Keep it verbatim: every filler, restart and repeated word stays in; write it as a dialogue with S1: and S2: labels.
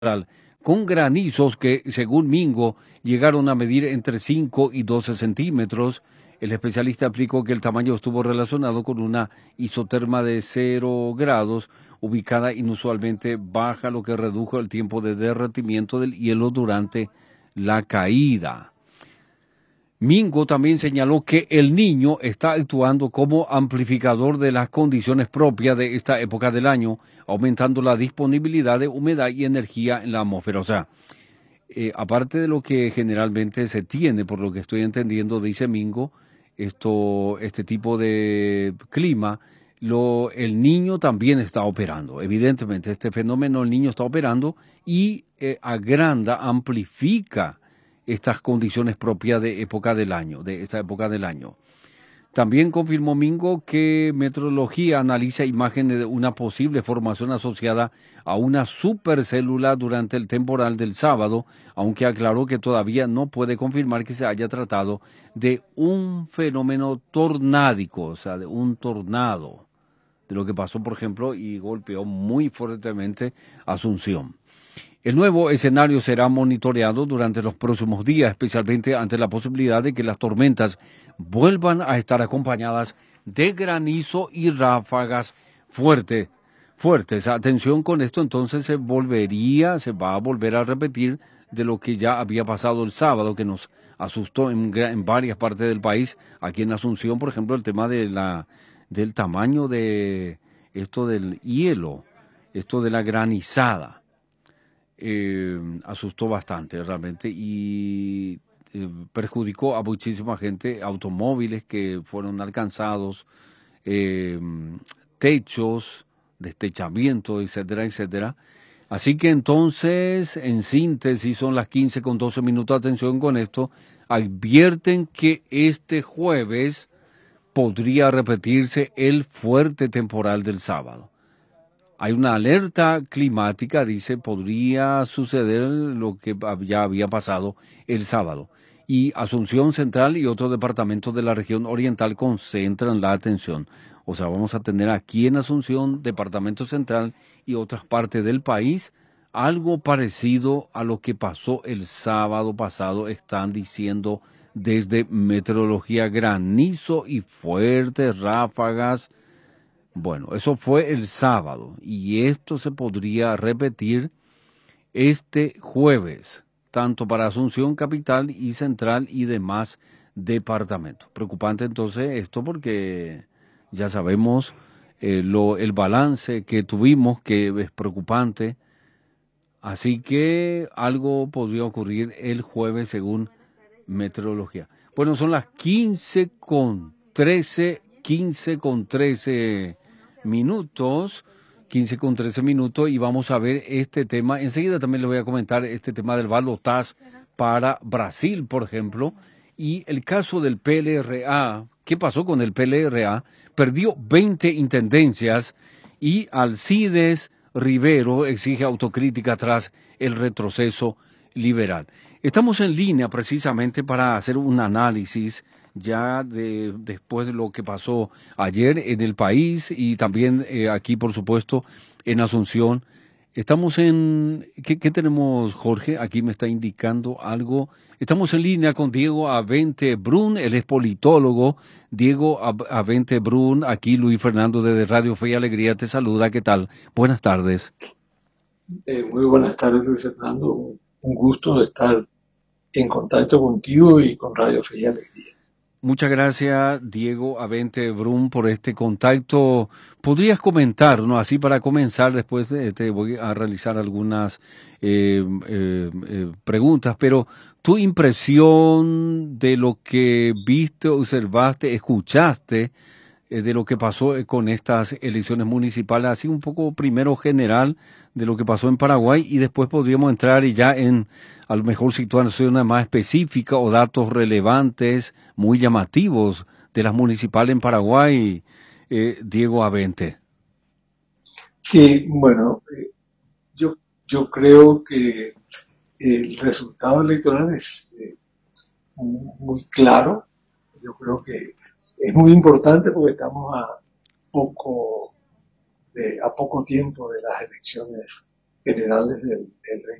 S1: con granizos que, según Mingo, llegaron a medir entre cinco y doce centímetros. El especialista explicó que el tamaño estuvo relacionado con una isoterma de cero grados, ubicada inusualmente baja, lo que redujo el tiempo de derretimiento del hielo durante la caída. Mingo también señaló que el Niño está actuando como amplificador de las condiciones propias de esta época del año, aumentando la disponibilidad de humedad y energía en la atmósfera. O sea, eh, aparte de lo que generalmente se tiene, por lo que estoy entendiendo, dice Mingo, esto, este tipo de clima, lo, el Niño también está operando. Evidentemente, este fenómeno el Niño está operando y eh, agranda, amplifica estas condiciones propias de época del año, de esta época del año. También confirmó Mingo que Meteorología analiza imágenes de una posible formación asociada a una supercélula durante el temporal del sábado, aunque aclaró que todavía no puede confirmar que se haya tratado de un fenómeno tornádico, o sea, de un tornado, de lo que pasó, por ejemplo, y golpeó muy fuertemente Asunción. El nuevo escenario será monitoreado durante los próximos días, especialmente ante la posibilidad de que las tormentas vuelvan a estar acompañadas de granizo y ráfagas fuerte, fuertes. Atención con esto, entonces se volvería, se va a volver a repetir de lo que ya había pasado el sábado, que nos asustó en, en varias partes del país. Aquí en Asunción, por ejemplo, el tema de la, del tamaño de esto del hielo, esto de la granizada. Eh, asustó bastante realmente y eh, perjudicó a muchísima gente, automóviles que fueron alcanzados, eh, techos, destechamiento, etcétera, etcétera. Así que entonces, en síntesis, son las quince con doce minutos, atención con esto, advierten que este jueves podría repetirse el fuerte temporal del sábado. Hay una alerta climática, dice, podría suceder lo que ya había pasado el sábado. Y Asunción Central y otros departamentos de la región oriental concentran la atención. O sea, vamos a tener aquí en Asunción, Departamento Central y otras partes del país, algo parecido a lo que pasó el sábado pasado, están diciendo desde meteorología, granizo y fuertes ráfagas. Bueno, eso fue el sábado y esto se podría repetir este jueves, tanto para Asunción Capital y Central y demás departamentos. Preocupante entonces esto porque ya sabemos eh, lo, el balance que tuvimos, que es preocupante. Así que algo podría ocurrir el jueves según meteorología. Bueno, son las quince con trece, quince con trece minutos, quince con trece minutos y vamos a ver este tema. Enseguida también les voy a comentar este tema del balotaje para Brasil, por ejemplo, y el caso del P L R A. ¿Qué pasó con el P L R A? Perdió veinte intendencias y Alcides Rivero exige autocrítica tras el retroceso liberal. Estamos en línea precisamente para hacer un análisis ya de después de lo que pasó ayer en el país y también eh, aquí, por supuesto, en Asunción. Estamos en... ¿Qué, ¿Qué tenemos, Jorge? Aquí me está indicando algo. Estamos en línea con Diego Avente Brun, él es politólogo. Diego Avente Brun, aquí Luis Fernando desde Radio Fe y Alegría te saluda. ¿Qué tal? Buenas tardes.
S2: Eh, muy buenas tardes, Luis Fernando. Un, un gusto de estar en contacto contigo y con Radio Fe y Alegría.
S1: Muchas gracias, Diego Avente Brum, por este contacto. ¿Podrías comentar, no? Así para comenzar, después de, te voy a realizar algunas eh, eh, eh, preguntas, pero tu impresión de lo que viste, observaste, escuchaste, eh, de lo que pasó eh, con estas elecciones municipales, así un poco primero general de lo que pasó en Paraguay y después podríamos entrar ya en a lo mejor situaciones más específicas o datos relevantes, muy llamativos de las municipales en Paraguay, eh, Diego Avente.
S2: Sí, bueno, eh, yo, yo creo que el resultado electoral es eh, muy claro. Yo creo que es muy importante porque estamos a poco, de, a poco tiempo de las elecciones generales del, del